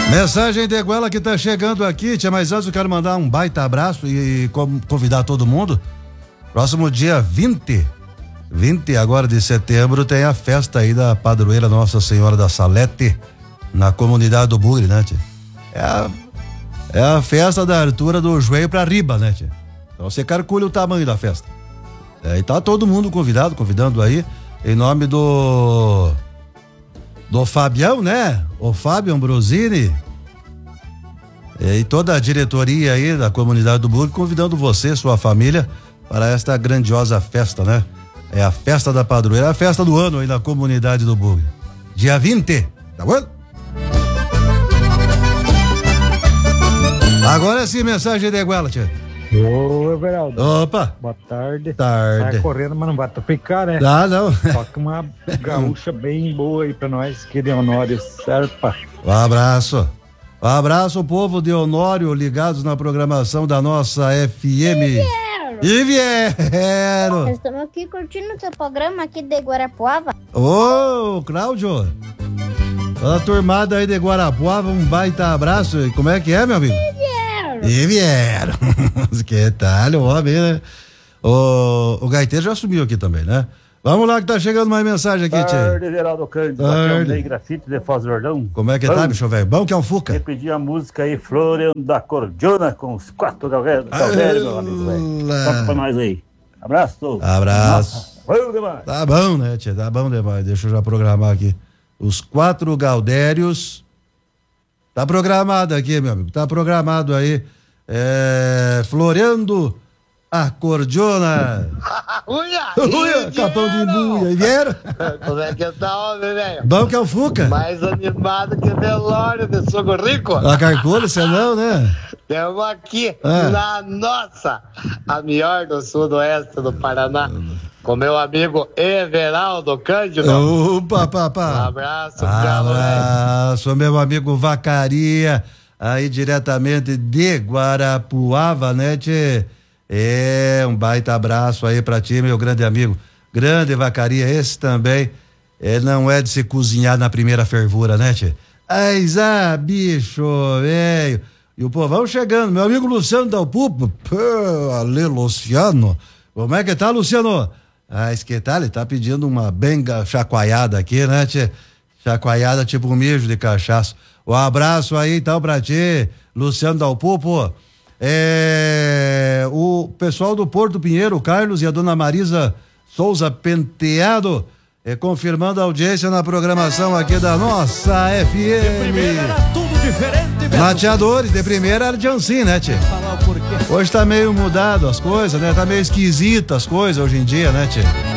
Mensagem de Goela que tá chegando aqui, tia, mas antes eu quero mandar um baita abraço e convidar todo mundo. Próximo dia 20 agora de setembro tem a festa aí da padroeira Nossa Senhora da Salete, na comunidade do Bugre, né, tia? É a festa da altura do joelho pra riba, né, tia? Então você calcula o tamanho da festa. E tá todo mundo convidando aí, em nome do Fabião, né? O Fábio Ambrosini e toda a diretoria aí da comunidade do Bugre, convidando você, sua família, para esta grandiosa festa, né? É a festa da padroeira, a festa do ano aí na comunidade do Bugre. Dia 20, tá bom? Agora sim, mensagem de Goela, tia. Ô, Everaldo. Opa. Boa tarde. Tarde. Tá correndo, mas não vai topicar, né? Ah, não. Toca uma gaúcha bem boa aí pra nós, que de Honório, certo, pá? Um abraço. Um abraço, povo de Honório, ligados na programação da nossa FM. E vieram! Nós estamos aqui curtindo o seu programa aqui de Guarapuava. Ô, Cláudio! Toda a turmada aí de Guarapuava, um baita abraço. E como é que é, meu amigo? E vieram! Que tal, o homem, né? O Gaiteiro já sumiu aqui também, né? Vamos lá que tá chegando mais mensagem aqui, tia. Tarde, Geraldo Cândido. Aqui é o Ney Grafite de Foz do Jordão. Como é que tá, bicho velho? Bom que é um Fuca? Eu pedi a música aí, Floriano da Cordiona, com os 4 galderos, meu amigo, velho. Toca pra nós aí. Abraço. Abraço. Bom demais. Tá bom, né, tia? Tá bom demais. Deixa eu já programar aqui. Os 4 Gaudérios. Tá programado aqui, meu amigo. Tá programado aí. Floriando a Cordiona. Uia, capão de buia. E vieram? Como é que tá, homem, velho? Bom que é o Fuca. Mais animado que o velório de Sogo Rico. A Carcolha, você não, né? Estamos aqui na nossa, a melhor do sudoeste do Paraná, com meu amigo Everaldo Cândido. Opa, papá. Um abraço, abraço, meu amigo Vacaria, aí diretamente de Guarapuava, né, tchê? Um baita abraço aí pra ti, meu grande amigo. Grande Vacaria, esse também, não é de se cozinhar na primeira fervura, né, tchê? Ai, bicho, velho. E o povão chegando, meu amigo Luciano Dal Pupo. Ale, Luciano. Como é que tá, Luciano? Que tal? Ele tá pedindo uma benga chacoalhada aqui, né, tchê? Chacoalhada tipo um mijo de cachaça. Um abraço aí, então, pra ti, Luciano Dal Pupo. O pessoal do Porto Pinheiro, o Carlos e a dona Marisa Souza Penteado, confirmando a audiência na programação aqui da nossa FM. De primeira era tudo diferente, Beto. Mateadores, de primeira era de Ansim, né, tchê? Hoje tá meio mudado as coisas, né? Tá meio esquisita as coisas hoje em dia, né, tchê?